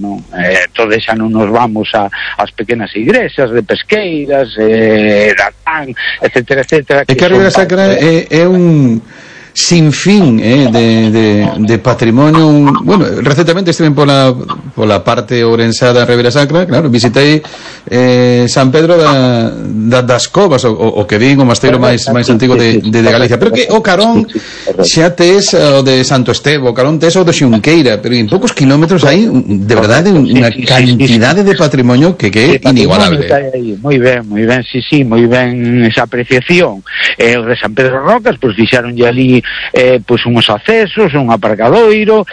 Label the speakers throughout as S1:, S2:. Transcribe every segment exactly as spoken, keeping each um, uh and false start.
S1: non? Eh, todo xa non nos vamos a, as pequenas igrexas de Pesqueiras, eh, Ratán, etcétera, etcétera.
S2: É que a Ribera Sacra é, é un sinfín eh, de, de, de patrimonio. Un, bueno, recentemente estive pola, pola parte ourensada da Ribera Sacra, claro, visitei eh, San Pedro da, da, das Covas, o, o que din o mosteiro máis máis antigo de, de, de Galicia, pero que o carón xa tes o de Santo Estevo, o carón tes o de Xunqueira, pero en poucos kilómetros hai de verdade unha cantidade de patrimonio que, que é inigualable.
S1: Moi ben, moi ben, sí, sí, moi ben esa apreciación. Eh, o de San Pedro Rocas, pois pues, fixaronlle ali eh, pois unhos accesos, un aparcadoiro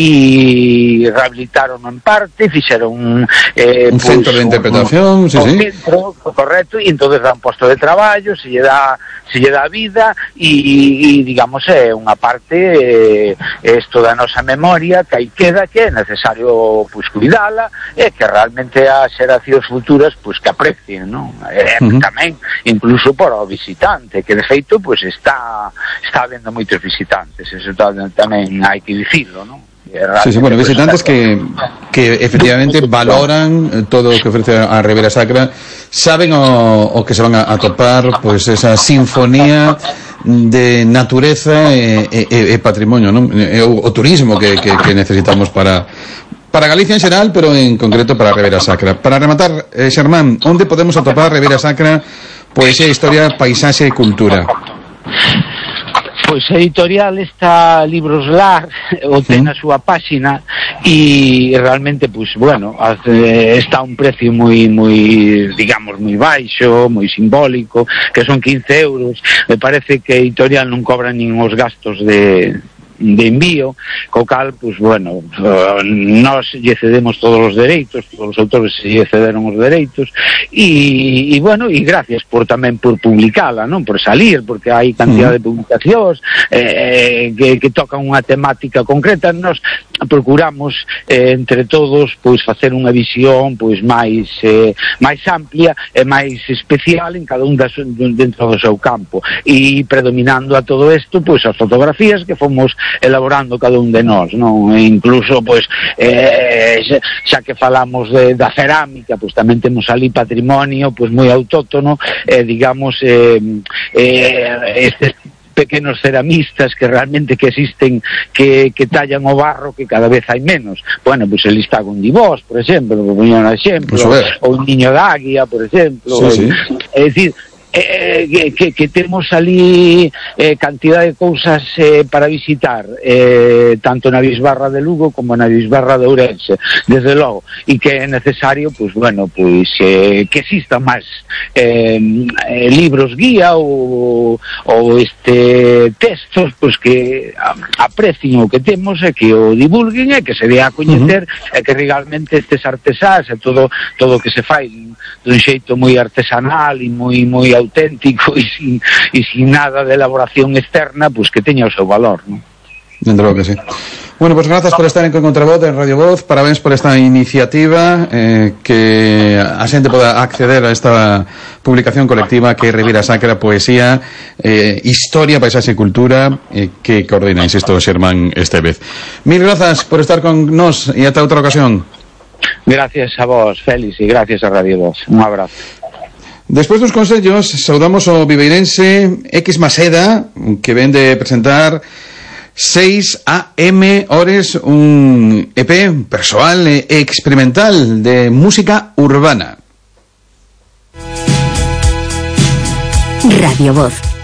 S1: e rehabilitaron en parte, fixeron eh,
S2: un centro pues, de interpretación, un, sí,
S1: un
S2: sí.
S1: centro, correcto, e entonces dan posto de traballo, se lle dá se lle dá vida e, e digamos é unha parte eh, isto da nosa memoria que aí queda, que é necesario pues, cuidala e que realmente as xeracións futuras pues, que aprecien, non? Eh, uh -huh. Tamén incluso por o visitante, que de feito pues, está está vendo moitos visitantes, eso tamén hai que dicirlo, non?
S2: Sí, sí, bueno, visitantes que, que efectivamente valoran todo o que ofrece a Ribera Sacra, saben o, o que se van a, a topar, pues esa sinfonía de natureza e, e, e patrimonio, non? E o, o turismo que, que, que necesitamos para para Galicia en xeral, pero en concreto para a Ribera Sacra. Para rematar, eh, Xermán, onde podemos atopar Ribera Sacra, poesía, historia, paisaxe e cultura?
S1: Pois a editorial está Libros Lar, o ten na súa páxina e realmente, pois, bueno, está a un precio moi, moi, digamos, moi baixo, moi simbólico, que son quince euros. Me parece que a editorial non cobra nin os gastos de... de envío, co cal, pues bueno, uh, nós lle cedemos todos os dereitos, todos os autores lle cederon os dereitos, e, e bueno, e gracias por tamén por publicala, non? Por salir, porque hai cantidad de publicacións eh, que, que tocan unha temática concreta. Nós procuramos eh, entre todos, pois, facer unha visión, pois, máis eh, máis amplia e máis especial en cada un das, dentro do seu campo, e predominando a todo isto, pois, as fotografías que fomos elaborando cada un de nós, non? E incluso, pois, eh, xa que falamos de, da cerámica, pois tamén temos ali patrimonio, pois, moi autóctono, eh, digamos, eh, eh, estes pequenos ceramistas que realmente que existen, que, que tallan o barro, que cada vez hai menos. Bueno, pois el está con Divós, por exemplo, por poñer un exemplo, ou un niño de águia, por exemplo.
S2: Sí, sí.
S1: É dicir, Eh, que, que temos ali eh, cantidad de cousas eh, para visitar, eh, tanto na Bisbarra de Lugo como na Bisbarra de Ourense, desde logo, e que é necesario, pues bueno, pues eh, que existan máis eh, eh, libros guía ou, ou este textos, pues que aprecien o que temos e que o divulguen e que se dé a coñecer, uh-huh. e que realmente estes artesáns e todo todo o que se fai dun xeito moi artesanal e moi moi auténtico e sin, e sin nada de elaboración externa, pues que teña o seu valor, ¿no?
S2: Dentro que sí. Bueno, pues gracias por estar en Contravoz, en Radio Voz, parabéns por esta iniciativa, eh, que a xente poda acceder a esta publicación colectiva que é Ribera Sacra, poesía, eh, historia, paisaxe e cultura, eh, que coordina, insisto, Xermán Estevez. Mil grazas por estar con nos e ata outra ocasión.
S1: Gracias a vos, Félix, e gracias a Radio Voz. Un abrazo.
S2: Despois dos consellos, saudamos o viveirense X Maseda, que ven de presentar seis a eme Ores, un E P persoal e experimental de música urbana.
S3: Radio Voz.